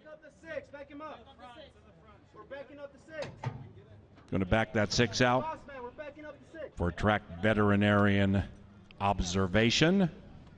up the 6. Back him up. We're backing up the 6. Going to back that 6 out Boss man, we're backing up the 6. for track veterinarian observation.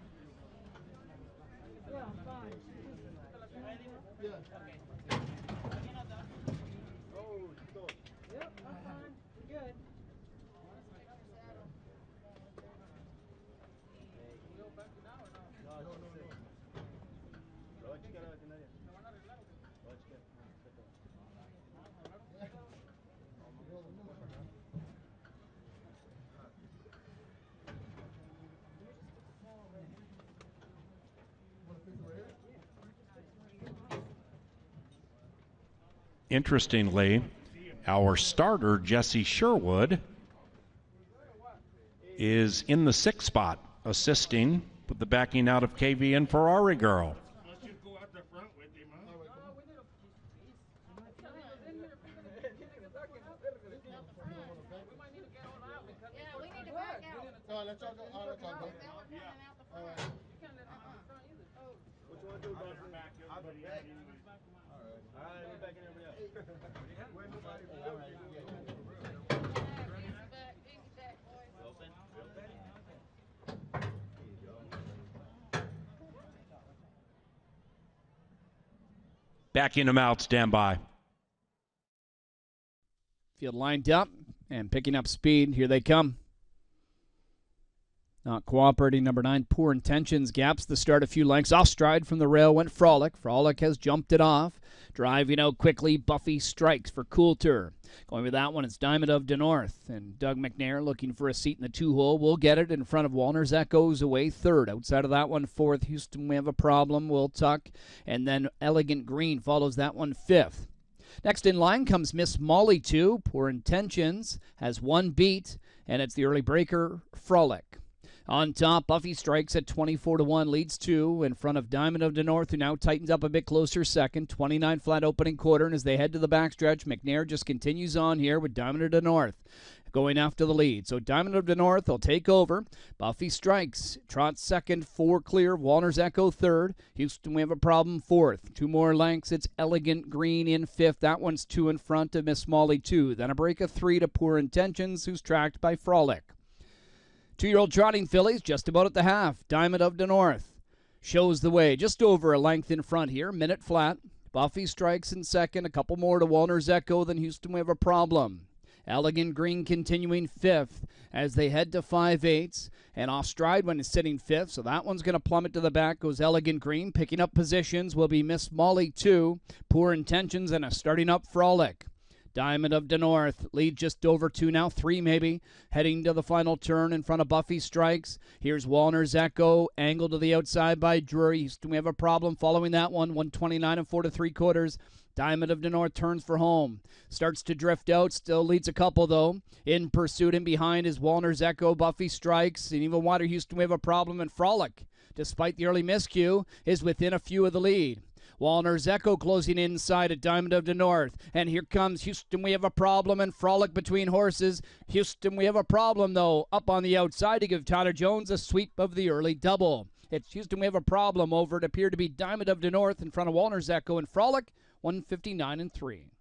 Interestingly, our starter, Jesse Sherwood, is in the 6th spot, assisting with the backing out of KV and Ferrari Girl. Backing them out, stand by. Field lined up and picking up speed. Here they come. Not cooperating, number 9, Poor Intentions. Gaps the start a few lengths. Off stride from the rail went Frolic. Frolic has jumped it off. Driving out quickly, Buffy Strikes for Coulter. Going with that one, it's Diamond of the North. And Doug McNair looking for a seat in the 2-hole. Will get it in front of Walner's Echoes away 3rd. Outside of that one, 4th. Houston, we have a problem. Will Tuck. And then Elegant Green follows that one 5th. Next in line comes Miss Molly 2. Poor Intentions has 1 beat. And it's the early breaker, Frolic. On top, Buffy Strikes at 24-1, leads 2 in front of Diamond of the North, who now tightens up a bit closer second. 29 flat opening quarter, and as they head to the backstretch, McNair just continues on here with Diamond of the North going after the lead. So Diamond of the North will take over. Buffy Strikes trots second, 4 clear. Walner's Echo 3rd. Houston, we have a problem 4th. 2 more lengths. It's Elegant Green in 5th. That one's 2 in front of Miss Molly 2. Then a break of 3 to Poor Intentions, who's tracked by Frolic. 2-year-old trotting fillies just about at the half. Diamond of the North shows the way. Just over a length in front here. Minute flat. Buffy Strikes in second. A couple more to Walner's Echo. Then Houston, we have a problem. Elegant Green continuing 5th as they head to 5/8. And off stride when it's sitting 5th. So that one's going to plummet to the back. Goes Elegant Green. Picking up positions will be Miss Molly 2. Poor Intentions and a starting up Frolic. Diamond of the North lead just over 2 now, 3 maybe, heading to the final turn in front of Buffy Strikes. Here's Walner's Echo, angled to the outside by Drury. Houston, we have a problem following that one, 129 and 4 3/4. Diamond of the North turns for home. Starts to drift out, still leads a couple though. In pursuit and behind is Walner's Echo, Buffy Strikes, and even wider Houston, we have a problem, and Frolic, despite the early miscue, is within a few of the lead. Walner's Echo closing inside at Diamond of the North. And here comes Houston, we have a problem, and Frolic between horses. Houston, we have a problem, though, up on the outside to give Tyler Jones a sweep of the early double. It's Houston, we have a problem over it appeared to be Diamond of the North in front of Walner's Echo and Frolic, 159 and 3.